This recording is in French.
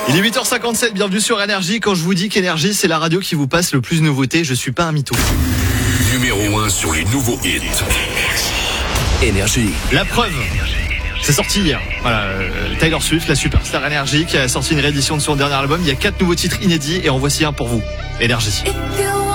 Il est 8h57, bienvenue sur Énergie. Quand je vous dis qu'Énergie, c'est la radio qui vous passe le plus de nouveautés, je suis pas un mytho. Numéro 1 sur les nouveaux hits. Énergie. La preuve, c'est sorti hier. Voilà, Taylor Swift, la superstar Énergie, qui a sorti une réédition de son dernier album. Il y a 4 nouveaux titres inédits et en voici un pour vous. Énergie. If you